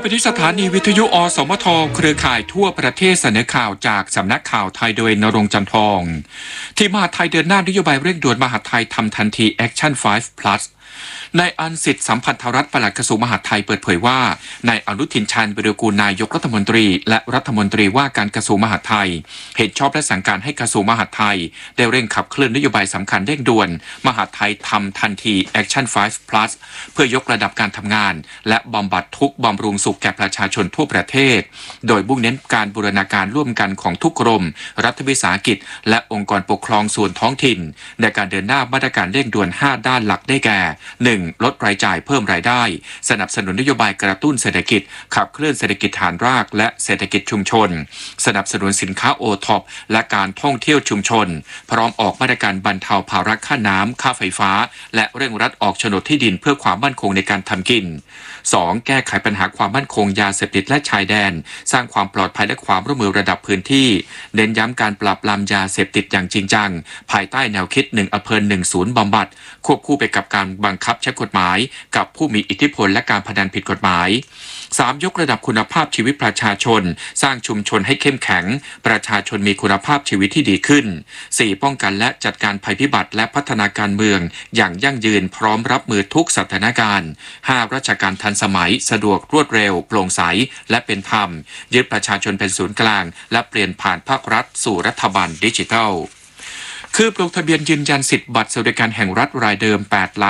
ไปที่สถานีวิทยุอสมทเครือข่ายทั่วประเทศเสนอข่าวจากสำนักข่าวไทยโดยณรงค์ จันทองที่มหาดไทยเดินหน้านโยบายเร่งด่วนมหาดไทยทำทันที Action 5 Plus นายอันสิทธิ์สัมพันธรัตน์ปลัดกระทรวงมหาดไทยเปิดเผยว่านายอนุทินชาญวิรากูลนายกรัฐมนตรีและรัฐมนตรีว่าการกระทรวงมหาดไทยเห็นชอบและสั่งการให้กระทรวงมหาดไทยได้เร่งขับเคลื่อนนโยบายสำคัญเร่งด่วนมหาดไทยทำทันที Action 5 Plus เพื่อยกระดับการทำงานและบำบัดทุกข์บำรุงสุขแก่ประชาชนทั่วประเทศโดยมุ่งเน้นการบูรณาการร่วมกันของทุกกรมรัฐวิสาหกิจและองค์กรปกครองส่วนท้องถิ่นในการเดินหน้ามาตรการเร่งด่วน5ด้านหลักได้แก่ 1. ลดรายจ่ายเพิ่มรายได้สนับสนุนนโยบายกระตุ้นเศรษฐกิจขับเคลื่อนเศรษฐกิจฐานรากและเศรษฐกิจชุมชนสนับสนุนสินค้าโอท็อปและการท่องเที่ยวชุมชนพร้อมออกมาตรการบรรเทาภาระค่าน้ำค่าไฟฟ้าและเร่งรัดออกโฉนดที่ดินเพื่อความมั่นคงในการทำกิน 2. แก้ไขปัญหาความมั่นคงยาเสพติดและชายแดนสร้างความปลอดภัยและความร่วมมือระดับพื้นที่เน้นย้ำการปราบปรามยาเสพติดอย่างจริงจังภายใต้แนวคิด1อำเภอ1ศูนย์บำบัดควบคู่ไปกับการบังคับใช้กฎหมายกับผู้มีอิทธิพลและการพนันผิดกฎหมาย 3. ยกระดับคุณภาพชีวิตประชาชนสร้างชุมชนให้เข้มแข็งประชาชนมีคุณภาพชีวิตที่ดีขึ้น 4. ป้องกันและจัดการภัยพิบัติและพัฒนาการเมืองอย่างยั่งยืนพร้อมรับมือทุกสถานการณ์ 5. ราชการทันสมัยสะดวกรวดเร็วโปร่งใสและเป็นธรรมยึดประชาชนเป็นศูนย์กลางและเปลี่ยนผ่านภาครัฐสู่รัฐบาลดิจิทัลคืบลงทะเบียนยืนยันสิทธิ์บัตรสวัสดิการแห่งรัฐรายเดิม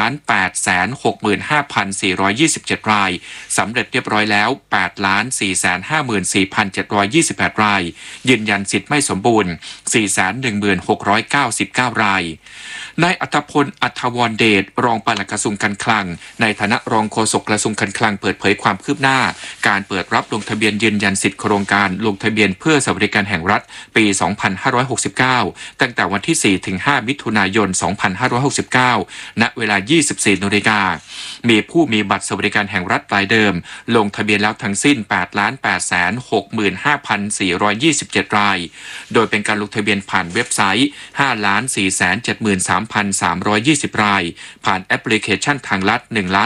8,865,427 รายสำเร็จเรียบร้อยแล้ว 8,454,728 รายยืนยันสิทธิ์ไม่สมบูรณ์ 416,699 รายนายอัธพล อัธวรเดชรองปลัดกระทรวงการคลังในฐานะรองโฆษกกระทรวงการคลังเปิดเผยความคืบหน้าการเปิดรับลงทะเบียนยืนยันสิทธิโครงการลงทะเบียนเพื่อสวัสดิการแห่งรัฐปี 2569 ตั้งแต่วันที่ 4-5 มิถุนายน 2569 ณ เวลา 24 น.มีผู้มีบัตรสวัสดิการแห่งรัฐรายเดิมลงทะเบียนแล้วทั้งสิ้น 8,865,427 รายโดยเป็นการลงทะเบียนผ่านเว็บไซต์ 5,473,320 รายผ่านแอปพลิเคชันทางลัด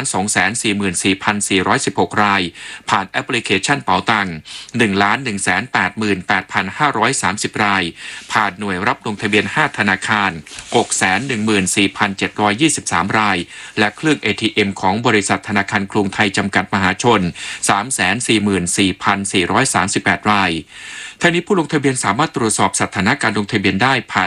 1,244,416 รายผ่านแอปพลิเคชันเป๋าตังค์ 1,188,530 รายผ่านหน่วยรับลงทะเบียน5ธนาคาร 614,723 รายและเครื่อง ATM ของบริษัทธนาคารกรุงไทยจำกัดมหาชน 344,438 รายทั้งนี้ผู้ลงทะเบียนสามารถตรวจสอบสถานะการลงทะเบียนได้ผ่าน